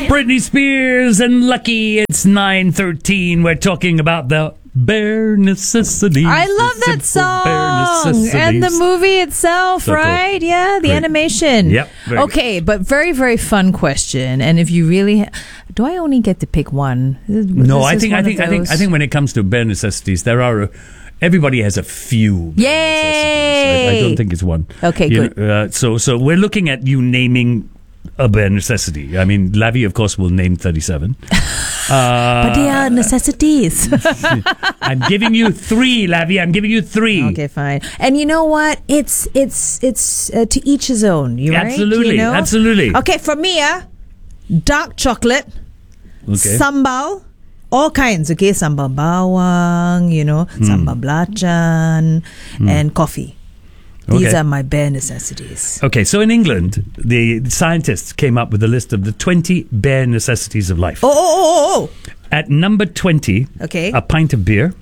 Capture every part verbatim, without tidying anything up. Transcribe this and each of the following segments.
Britney Spears and Lucky. It's nine thirteen. We're talking about the bare necessities. I love the that simple song. And the movie itself, So cool. right? Yeah, the Great. animation. Yep, very Okay, but very, very fun question. And if you really... Ha- do I only get to pick one? No, This I is think I one think of I think those? I think when it comes to bare necessities, there are. A, everybody has a few. bare necessities. I, I don't think it's one. Okay, You good. know, uh, so so we're looking at you naming a bare necessity. I mean, Lavi, of course, will name thirty-seven. Uh, But they are necessities. I'm giving you three, Lavi. I'm giving you three. Okay, fine. And you know what? It's it's it's uh, to each his own. You right? Absolutely, You know? absolutely. Okay, for me, uh, dark chocolate, Okay. sambal, all kinds. Okay, sambal bawang, you know, Hmm. sambal belacan, and coffee. These Okay. are my bare necessities. Okay, so in England, the scientists came up with a list of the twenty bare necessities of life. Oh, oh, oh, oh, At number twenty, oh. Okay. a pint of beer.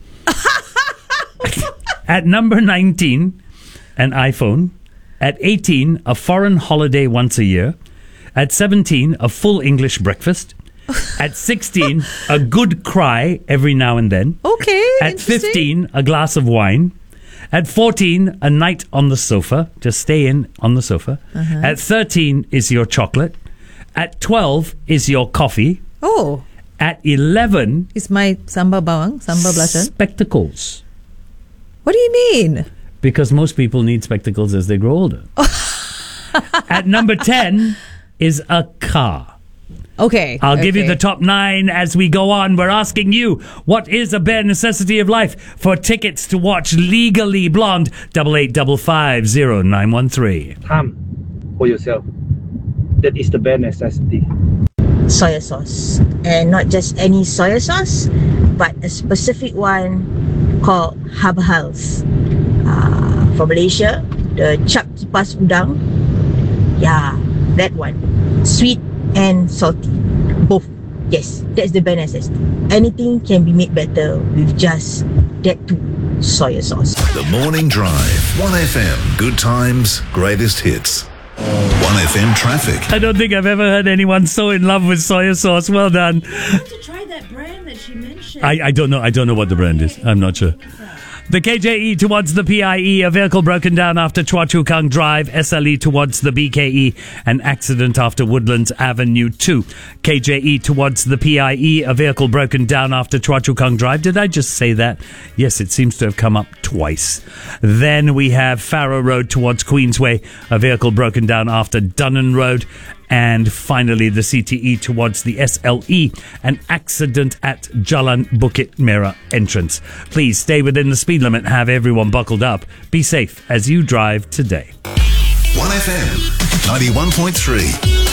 At number nineteen, an iPhone. At eighteen, a foreign holiday once a year. At seventeen, a full English breakfast. At sixteen, a good cry every now and then. Okay. At interesting. fifteen, a glass of wine. At fourteen, a night on the sofa. Just stay in on the sofa. Uh-huh. At thirteen is your chocolate. At twelve is your coffee. Oh, At eleven, it's my sambal bawang, sambal belacan. spectacles. What do you mean? Because most people need spectacles as they grow older. At number ten is a car. Okay. I'll give you okay. the top nine as we go on. We're asking you, what is a bare necessity of life? For tickets to watch Legally Blonde, double eight double five zero nine one three. Time for yourself. That is the bare necessity. Soya sauce, and not just any soya sauce, but a specific one called Harbour House uh, from Malaysia, the Cap Kipas Udang. Yeah, that one, sweet and salty, both. Yes, that's the bare necessity. Anything can be made better with just that too, soya sauce. The Morning Drive. one F M. Good times, greatest hits. one F M traffic. I don't think I've ever heard anyone so in love with soya sauce. Well done. I want to try that brand that she mentioned. I, I don't know. I don't know what the brand is. I'm not sure. The K J E towards the P I E, a vehicle broken down after Chua Chu Kang Drive. S L E towards the B K E, an accident after Woodlands Avenue two. K J E towards the P I E, a vehicle broken down after Chua Chu Kang Drive. Did I just say that? Yes, it seems to have come up twice. Then we have Farrow Road towards Queensway, a vehicle broken down after Dunnan Road. And finally, the C T E towards the S L E, an accident at Jalan Bukit Merah entrance. Please stay within the speed limit. Have everyone buckled up. Be safe as you drive today. one F M ninety-one point three.